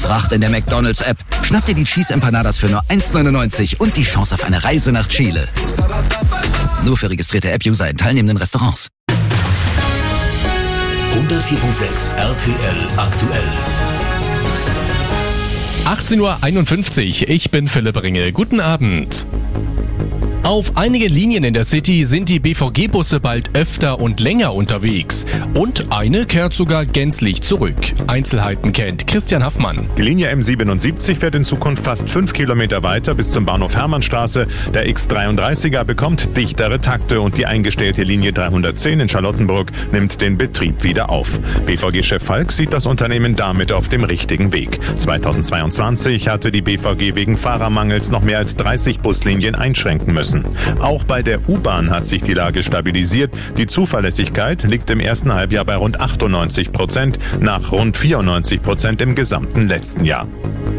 Fracht in der McDonald's-App. Schnapp dir die Cheese Empanadas für nur 1,99 und die Chance auf eine Reise nach Chile. Nur für registrierte App-User in teilnehmenden Restaurants. 104.6 RTL aktuell. 18:51 Uhr, ich bin Philipp Ringel. Guten Abend. Auf einigen Linien in der City sind die BVG-Busse bald öfter und länger unterwegs. Und eine kehrt sogar gänzlich zurück. Einzelheiten kennt Christian Haffmann. Die Linie M77 fährt in Zukunft fast 5 Kilometer weiter bis zum Bahnhof Hermannstraße. Der X33er bekommt dichtere Takte und die eingestellte Linie 310 in Charlottenburg nimmt den Betrieb wieder auf. BVG-Chef Falk sieht das Unternehmen damit auf dem richtigen Weg. 2022 hatte die BVG wegen Fahrermangels noch mehr als 30 Buslinien einschränken müssen. Auch bei der U-Bahn hat sich die Lage stabilisiert. Die Zuverlässigkeit liegt im ersten Halbjahr bei rund 98%, nach rund 94% im gesamten letzten Jahr.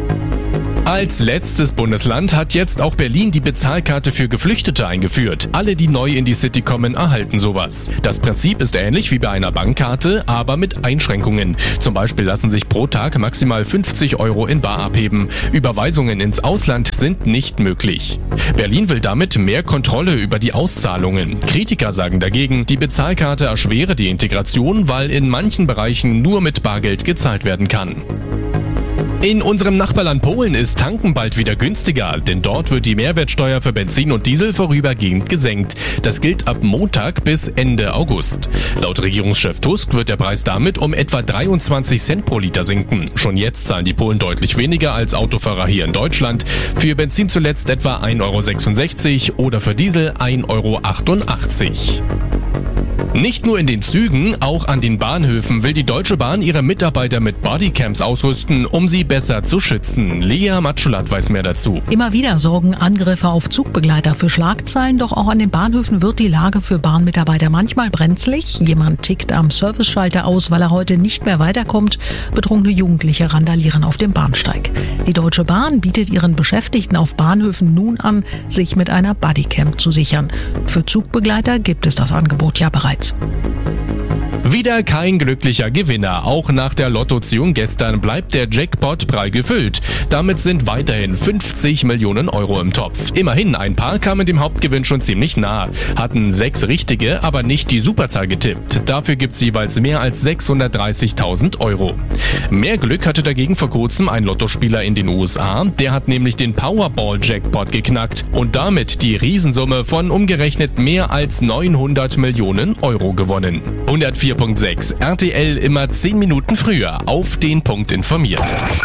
Als letztes Bundesland hat jetzt auch Berlin die Bezahlkarte für Geflüchtete eingeführt. Alle, die neu in die City kommen, erhalten sowas. Das Prinzip ist ähnlich wie bei einer Bankkarte, aber mit Einschränkungen. Zum Beispiel lassen sich pro Tag maximal 50 € in bar abheben. Überweisungen ins Ausland sind nicht möglich. Berlin will damit mehr Kontrolle über die Auszahlungen. Kritiker sagen dagegen, die Bezahlkarte erschwere die Integration, weil in manchen Bereichen nur mit Bargeld gezahlt werden kann. In unserem Nachbarland Polen ist Tanken bald wieder günstiger, denn dort wird die Mehrwertsteuer für Benzin und Diesel vorübergehend gesenkt. Das gilt ab Montag bis Ende August. Laut Regierungschef Tusk wird der Preis damit um etwa 23 Cent pro Liter sinken. Schon jetzt zahlen die Polen deutlich weniger als Autofahrer hier in Deutschland. Für Benzin zuletzt etwa 1,66 € oder für Diesel 1,88 €. Nicht nur in den Zügen, auch an den Bahnhöfen will die Deutsche Bahn ihre Mitarbeiter mit Bodycams ausrüsten, um sie besser zu schützen. Lea Matschulat weiß mehr dazu. Immer wieder sorgen Angriffe auf Zugbegleiter für Schlagzeilen, doch auch an den Bahnhöfen wird die Lage für Bahnmitarbeiter manchmal brenzlig. Jemand tickt am Serviceschalter aus, weil er heute nicht mehr weiterkommt. Betrunkene Jugendliche randalieren auf dem Bahnsteig. Die Deutsche Bahn bietet ihren Beschäftigten auf Bahnhöfen nun an, sich mit einer Bodycam zu sichern. Für Zugbegleiter gibt es das Angebot ja bereits. Wieder kein glücklicher Gewinner. Auch nach der Lottoziehung gestern bleibt der Jackpot prall gefüllt. Damit sind weiterhin 50 Millionen € im Topf. Immerhin, ein paar kamen dem Hauptgewinn schon ziemlich nah. Hatten 6 richtige, aber nicht die Superzahl getippt. Dafür gibt's jeweils mehr als 630.000 €. Mehr Glück hatte dagegen vor kurzem ein Lottospieler in den USA. Der hat nämlich den Powerball-Jackpot geknackt und damit die Riesensumme von umgerechnet mehr als 900 Millionen € gewonnen. 104.6 RTL immer 10 Minuten früher auf den Punkt informiert.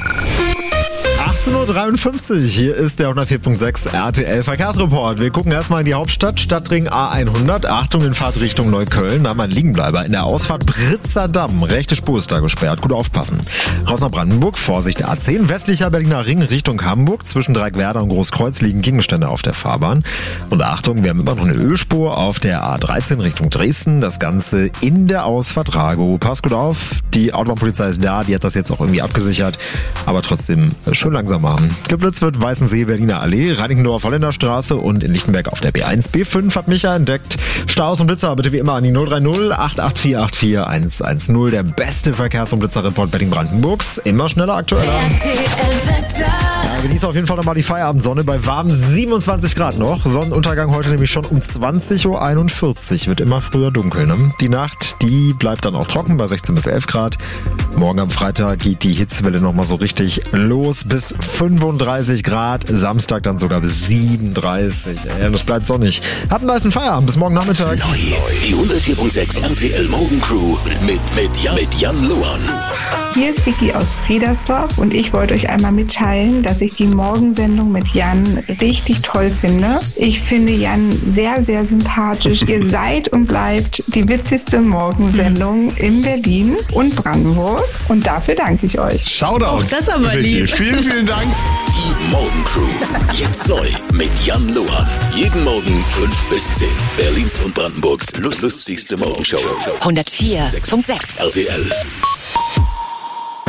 18:53 Uhr, hier ist der 104.6 RTL Verkehrsreport. Wir gucken erstmal in die Hauptstadt, Stadtring A100. Achtung in Fahrtrichtung Neukölln, da haben wir einen Liegenbleiber. In der Ausfahrt Britzer Damm, rechte Spur ist da gesperrt, gut aufpassen. Raus nach Brandenburg, Vorsicht der A10, westlicher Berliner Ring Richtung Hamburg. Zwischen Dreieckwerder und Großkreuz liegen Gegenstände auf der Fahrbahn. Und Achtung, wir haben immer noch eine Ölspur auf der A13 Richtung Dresden. Das Ganze in der Ausfahrt Ragow. Pass gut auf, die Autobahnpolizei ist da, die hat das jetzt auch irgendwie abgesichert. Aber trotzdem schön langsam machen. Geblitzt wird Weißensee, Berliner Allee, Reinickendorf, Holländerstraße und in Lichtenberg auf der B1. B5 hat Micha entdeckt. Staus und Blitzer bitte wie immer an die 030 884 84110. Der beste Verkehrs- und Blitzerreport Berlin-Brandenburgs. Immer schneller, aktueller. Ja, genießt auf jeden Fall nochmal die Feierabendsonne bei warmen 27 Grad noch. Sonnenuntergang heute nämlich schon um 20:41 Uhr. Wird immer früher dunkel. Ne? Die Nacht, die bleibt dann auch trocken bei 16 bis 11 Grad. Morgen am Freitag geht die Hitzewelle nochmal so richtig los bis 35 Grad. Samstag dann sogar bis 37. Das bleibt sonnig. Habt einen weißen Feierabend. Bis morgen Nachmittag. Neu. Die 104.6 RTL Morgencrew mit Jan Lohan. Hier ist Vicky aus Friedersdorf und ich wollte euch einmal mitteilen, dass ich die Morgensendung mit Jan richtig toll finde. Ich finde Jan sehr, sehr sympathisch. Ihr seid und bleibt die witzigste Morgensendung in Berlin und Brandenburg und dafür danke ich euch. Shoutout. Das aber lieb. Vielen, vielen Dank. Die Morgencrew. Jetzt neu mit Jan Lohan. Jeden Morgen 5 bis 10. Berlins und Brandenburgs lustigste Morgenshow. 104.6 RTL.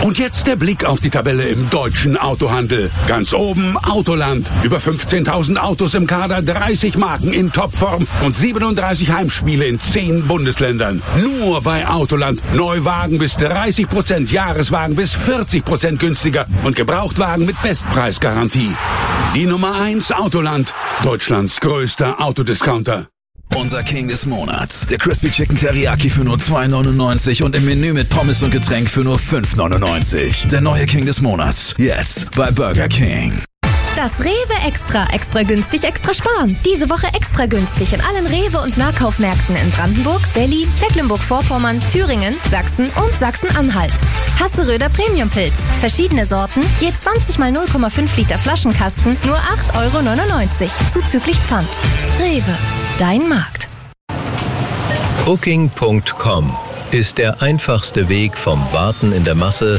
Und jetzt der Blick auf die Tabelle im deutschen Autohandel. Ganz oben Autoland. Über 15.000 Autos im Kader, 30 Marken in Topform und 37 Heimspiele in 10 Bundesländern. Nur bei Autoland. Neuwagen bis 30%, Jahreswagen bis 40% günstiger und Gebrauchtwagen mit Bestpreisgarantie. Die Nummer 1 Autoland. Deutschlands größter Autodiscounter. Unser King des Monats. Der Crispy Chicken Teriyaki für nur $2,99 und im Menü mit Pommes und Getränk für nur $5,99. Der neue King des Monats. Jetzt bei Burger King. Das Rewe Extra. Extra günstig, extra sparen. Diese Woche extra günstig in allen Rewe- und Nahkaufmärkten in Brandenburg, Berlin, Mecklenburg-Vorpommern, Thüringen, Sachsen und Sachsen-Anhalt. Hasseröder Premium-Pilz. Verschiedene Sorten, je 20 mal 0,5 Liter Flaschenkasten, nur €8,99. Zuzüglich Pfand. Rewe. Dein Markt. Booking.com ist der einfachste Weg vom Warten in der Masse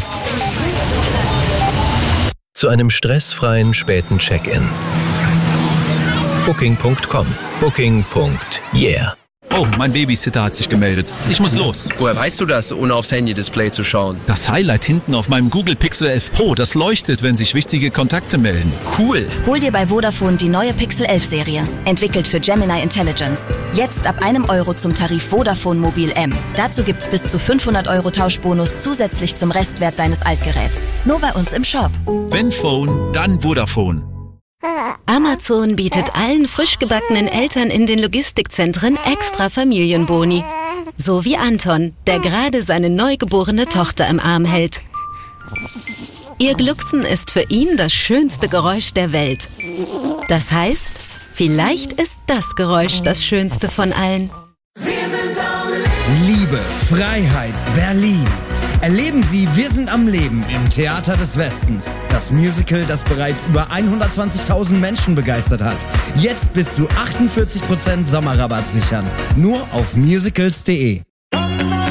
zu einem stressfreien späten Check-in. Booking.com. Booking.yeah. Oh, mein Babysitter hat sich gemeldet. Ich muss los. Woher weißt du das, ohne aufs Handy-Display zu schauen? Das Highlight hinten auf meinem Google Pixel 11 Pro, das leuchtet, wenn sich wichtige Kontakte melden. Cool. Hol dir bei Vodafone die neue Pixel 11 Serie. Entwickelt für Gemini Intelligence. Jetzt ab €1 zum Tarif Vodafone Mobil M. Dazu gibt's bis zu €500 Tauschbonus zusätzlich zum Restwert deines Altgeräts. Nur bei uns im Shop. Wenn Phone, dann Vodafone. Amazon bietet allen frisch gebackenen Eltern in den Logistikzentren extra Familienboni. So wie Anton, der gerade seine neugeborene Tochter im Arm hält. Ihr Glucksen ist für ihn das schönste Geräusch der Welt. Das heißt, vielleicht ist das Geräusch das schönste von allen. Liebe, Freiheit, Berlin. Erleben Sie Wir sind am Leben im Theater des Westens. Das Musical, das bereits über 120.000 Menschen begeistert hat. Jetzt bis zu 48% Sommerrabatt sichern. Nur auf musicals.de.